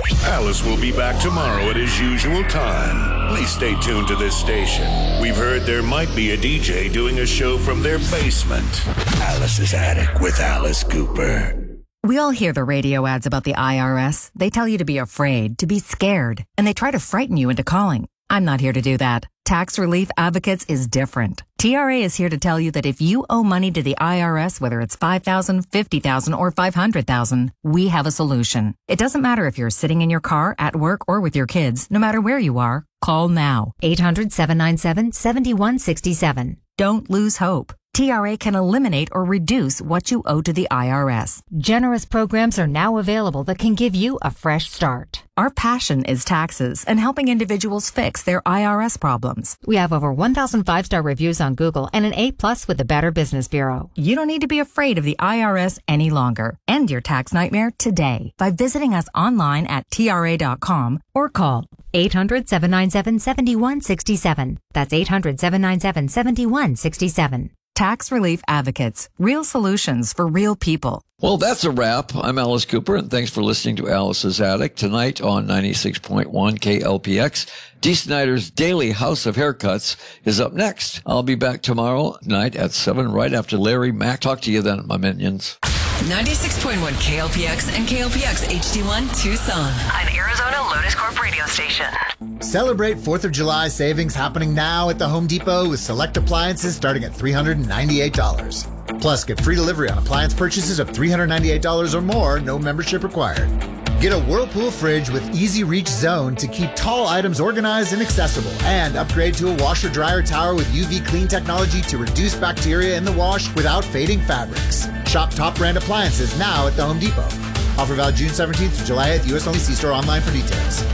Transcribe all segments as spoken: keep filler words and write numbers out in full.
Alice will be back tomorrow at his usual time. Please stay tuned to this station. We've heard there might be a D J doing a show from their basement. Alice's Attic with Alice Cooper. We all hear the radio ads about the I R S. They tell you to be afraid, to be scared, and they try to frighten you into calling. I'm not here to do that. Tax Relief Advocates is different. T R A is here to tell you that if you owe money to the I R S, whether it's five thousand dollars, fifty thousand dollars, or five hundred thousand dollars, we have a solution. It doesn't matter if you're sitting in your car, at work, or with your kids. No matter where you are, call now. eight hundred, seven nine seven, seven one six seven. Don't lose hope. T R A can eliminate or reduce what you owe to the I R S. Generous programs are now available that can give you a fresh start. Our passion is taxes and helping individuals fix their I R S problems. We have over one thousand five-star reviews on Google and an A plus with the Better Business Bureau. You don't need to be afraid of the I R S any longer. End your tax nightmare today by visiting us online at T R A dot com or call eight hundred, seven nine seven, seven one six seven. That's eight hundred, seven nine seven, seven one six seven. Tax Relief Advocates. Real solutions for real people. Well, that's a wrap. I'm Alice Cooper, and thanks for listening to Alice's Attic tonight on ninety-six point one K L P X. Dee Snider's Daily House of Haircuts is up next. I'll be back tomorrow night at seven, right after Larry Mack. Talk to you then, my minions. ninety-six point one K L P X and K L P X H D one Tucson. An Arizona Lotus Corp radio station. Celebrate fourth of July savings happening now at the Home Depot with select appliances starting at three hundred ninety-eight dollars. Plus, get free delivery on appliance purchases of three hundred ninety-eight dollars or more, no membership required. Get a Whirlpool fridge with Easy Reach Zone to keep tall items organized and accessible. And upgrade to a washer-dryer tower with U V clean technology to reduce bacteria in the wash without fading fabrics. Shop top brand appliances now at the Home Depot. Offer valid June seventeenth to July eighth. U S only. See store online for details.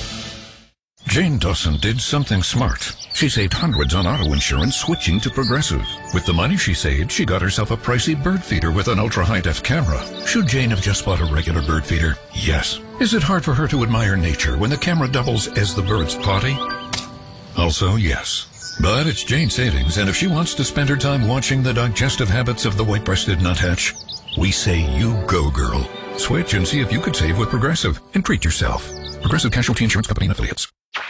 Jane Dawson did something smart. She saved hundreds on auto insurance switching to Progressive. With the money she saved, she got herself a pricey bird feeder with an ultra-high-def camera. Should Jane have just bought a regular bird feeder? Yes. Is it hard for her to admire nature when the camera doubles as the bird's potty? Also, yes. But it's Jane savings, and if she wants to spend her time watching the digestive habits of the white-breasted nuthatch, we say you go, girl. Switch and see if you could save with Progressive and treat yourself. Progressive Casualty Insurance Company and Affiliates.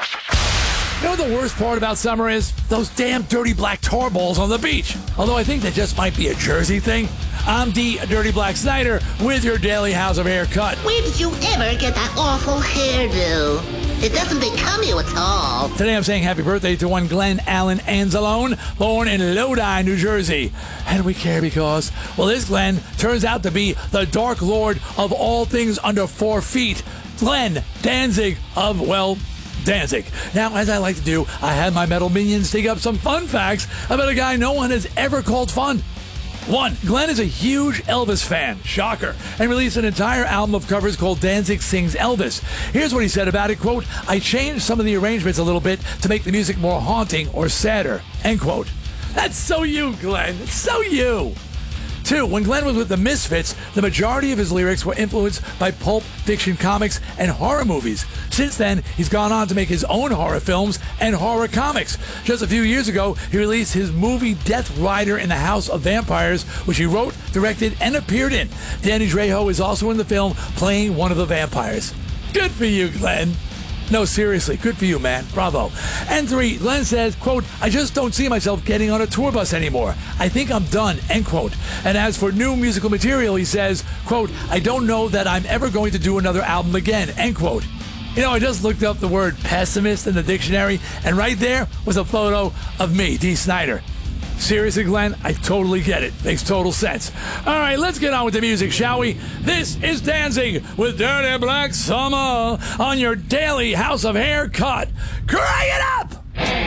You know what the worst part about summer is? Those damn dirty black tar balls on the beach. Although I think that just might be a Jersey thing. I'm D. Dirty Black Snyder with your Daily House of Haircut. Where did you ever get that awful hairdo? It doesn't become you at all. Today I'm saying happy birthday to one Glenn Allen Anzalone, born in Lodi, New Jersey. And we care because, well, this Glenn turns out to be the Dark Lord of all things under four feet. Glenn Danzig of, well, Danzig. Now, as I like to do, I had my metal minions dig up some fun facts about a guy no one has ever called fun. One, Glenn is a huge Elvis fan, shocker, and released an entire album of covers called Danzig Sings Elvis. Here's what he said about it, quote, I changed some of the arrangements a little bit to make the music more haunting or sadder, end quote. That's so you, Glenn. It's so you. Two, when Glenn was with the Misfits, the majority of his lyrics were influenced by pulp fiction comics and horror movies. Since then, he's gone on to make his own horror films and horror comics. Just a few years ago, he released his movie Death Rider in the House of Vampires, which he wrote, directed, and appeared in. Danny Trejo is also in the film playing one of the vampires. Good for you, Glenn. No, seriously, good for you, man. Bravo. And three, Glenn says, quote, I just don't see myself getting on a tour bus anymore. I think I'm done, end quote. And as for new musical material, he says, quote, I don't know that I'm ever going to do another album again, end quote. You know, I just looked up the word pessimist in the dictionary, and right there was a photo of me, Dee Snider. Seriously, Glenn, I totally get it. Makes total sense. All right, let's get on with the music, shall we? This is Danzig with Dirty Black Summer on your Daily House of Haircut. Crank it up!